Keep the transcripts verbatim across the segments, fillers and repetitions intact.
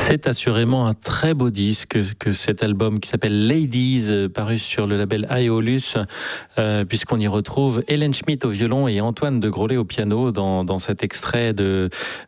C'est assurément un très beau disque que cet album qui s'appelle Ladies, paru sur le label Aeolus, euh, puisqu'on y retrouve Hélène Schmitt au violon et Antoine de Grollet au piano dans, dans cet extrait de,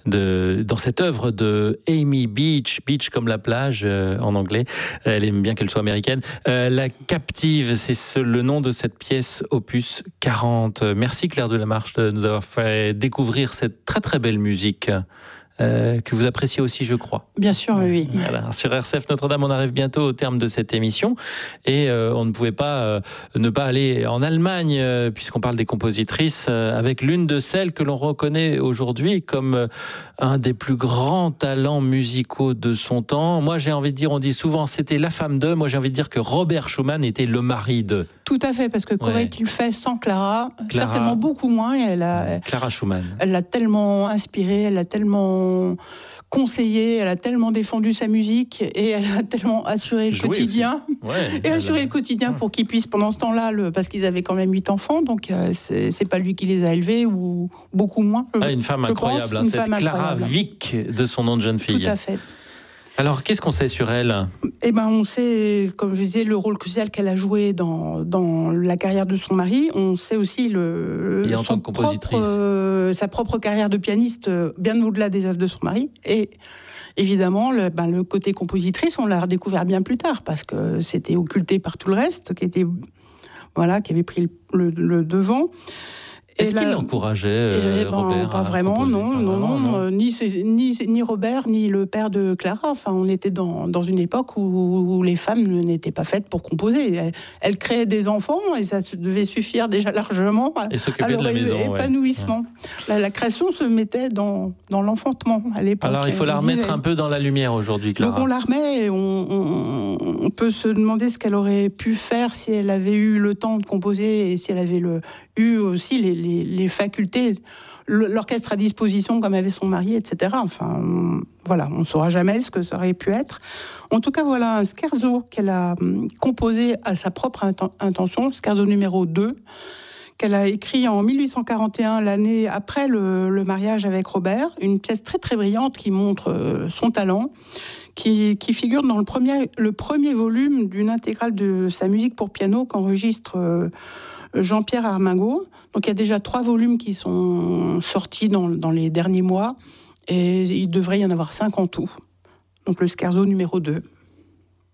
de dans cette œuvre de Amy Beach, Beach comme la plage euh, en anglais. Elle aime bien qu'elle soit américaine. Euh, la Captive, c'est ce, le nom de cette pièce opus quarante. Merci Claire Delamarche de nous avoir fait découvrir cette très très belle musique. Euh, que vous appréciez aussi, je crois. Bien sûr, oui. Voilà. Sur R C F Notre-Dame, on arrive bientôt au terme de cette émission et euh, on ne pouvait pas euh, ne pas aller en Allemagne, euh, puisqu'on parle des compositrices, euh, avec l'une de celles que l'on reconnaît aujourd'hui comme euh, un des plus grands talents musicaux de son temps. Moi, j'ai envie de dire, on dit souvent c'était la femme d'eux. Moi, j'ai envie de dire que Robert Schumann était le mari d'eux. Tout à fait, parce que qu'aurait-il fait sans Clara, Clara certainement beaucoup moins. Elle a, Clara Schumann. Elle l'a tellement inspirée, elle l'a tellement conseillé, elle a tellement défendu sa musique et elle a tellement assuré le Jouer quotidien ouais, et assuré a... le quotidien pour qu'ils puissent pendant ce temps-là, le, parce qu'ils avaient quand même huit enfants, donc euh, c'est, c'est pas lui qui les a élevés ou beaucoup moins. Ah, une femme incroyable, pense, hein, une cette femme Clara incroyable. Vick de son nom de jeune fille. Tout à fait. Alors, qu'est-ce qu'on sait sur elle ? Eh ben, on sait, comme je disais, le rôle crucial qu'elle a joué dans, dans la carrière de son mari. On sait aussi le, et en tant que compositrice. Propre, euh, sa propre carrière de pianiste, bien au-delà des œuvres de son mari. Et évidemment, le, ben, le côté compositrice, on l'a redécouvert bien plus tard, parce que c'était occulté par tout le reste, qui était, voilà, qui avait pris le, le, le devant. Est-ce qu'il l'encourageait, euh, ben, Robert Pas vraiment, non, non, non, non, non. Ni, ni, ni Robert, ni le père de Clara. Enfin, on était dans, dans une époque où, où les femmes n'étaient pas faites pour composer. Elles, elles créaient des enfants et ça devait suffire déjà largement et à leur de la maison, épanouissement. Ouais. La, la création se mettait dans, dans l'enfantement à l'époque. Alors, il faut la remettre disait. un peu dans la lumière aujourd'hui, Clara. Donc, on la remet et on, on, on peut se demander ce qu'elle aurait pu faire si elle avait eu le temps de composer et si elle avait le, eu aussi les Les, les facultés, l'orchestre à disposition comme avait son mari, et cetera. Enfin, on, voilà, on ne saura jamais ce que ça aurait pu être. En tout cas, voilà un scherzo qu'elle a composé à sa propre intention, scherzo numéro deux, qu'elle a écrit en dix-huit cent quarante et un, l'année après le, le mariage avec Robert. Une pièce très très brillante qui montre son talent, qui, qui figure dans le premier, le premier volume d'une intégrale de sa musique pour piano qu'enregistre euh, Jean-Pierre Armingaud. Donc il y a déjà trois volumes qui sont sortis dans, dans les derniers mois et il devrait y en avoir cinq en tout. Donc le scherzo numéro deux.